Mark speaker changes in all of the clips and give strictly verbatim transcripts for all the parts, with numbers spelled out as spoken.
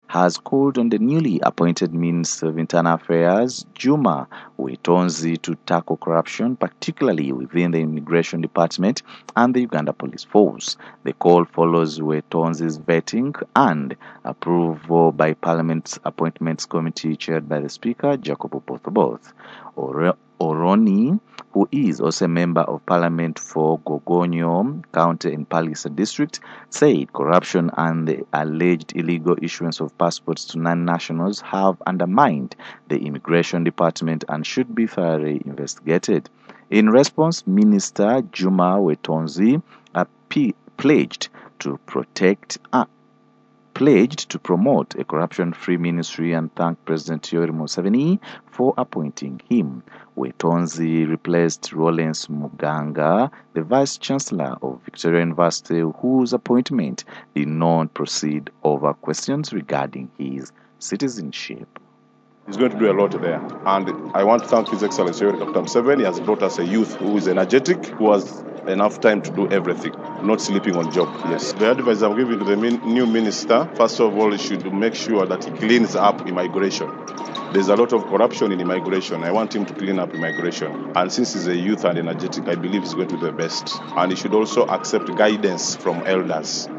Speaker 1: has called on the newly appointed Minister of Internal Affairs, Juma Wetonzi, to tackle corruption, particularly within the Immigration Department and the Uganda Police Force. The call follows Wetonzi's vetting and approval by Parliament's Appointments Committee chaired by the Speaker, Jacob Oboth. Oroni, who is also a member of parliament for Gogonyo County in Palisa District, said corruption and the alleged illegal issuance of passports to non-nationals have undermined the immigration department and should be thoroughly investigated. In response, Minister Juma Wetonzi pledged to protect uh, pledged to promote a corruption-free ministry and thanked President Yoweri Museveni for appointing him. Wetonzi replaced Rollins Muganga, the Vice-Chancellor of Victoria University, whose appointment did not proceed over questions regarding his citizenship.
Speaker 2: He's going to do a lot there. And I want to thank His Excellency Doctor Museveni. He has brought us a youth who is energetic, who has enough time to do everything, not sleeping on job. Yes. The advice I'm giving to the min- new minister, first of all, he should make sure that he cleans up immigration. There's a lot of corruption in immigration. I want him to clean up immigration. And since he's a youth and energetic, I believe he's going to do the best. And he should also accept guidance from elders.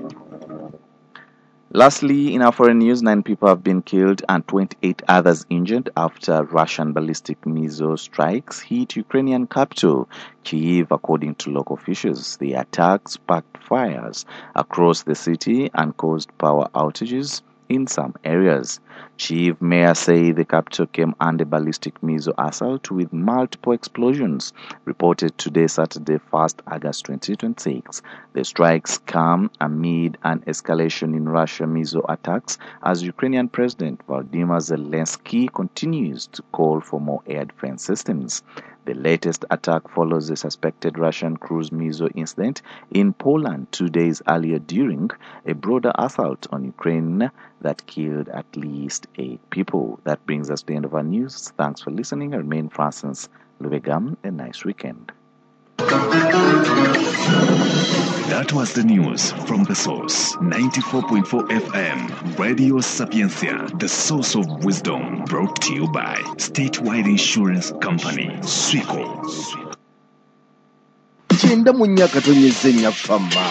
Speaker 1: Lastly, in our foreign news, nine people have been killed and twenty-eight others injured after Russian ballistic missile strikes hit Ukrainian capital, Kyiv, according to local officials. The attacks sparked fires across the city and caused power outages in some areas. Kyiv mayor say the capital came under ballistic missile assault with multiple explosions, reported today, Saturday, first August twenty twenty-six. The strikes come amid an escalation in Russian missile attacks as Ukrainian President Volodymyr Zelensky continues to call for more air defense systems. The latest attack follows a suspected Russian cruise missile incident in Poland two days earlier during a broader assault on Ukraine that killed at least eight people. That brings us to the end of our news. Thanks for listening. I remain Francis Lubegam. A nice weekend.
Speaker 3: That was the news from The Source. ninety-four point four F M, Radio Sapiencia, the source of wisdom. Brought to you by Statewide Insurance Company, Swico.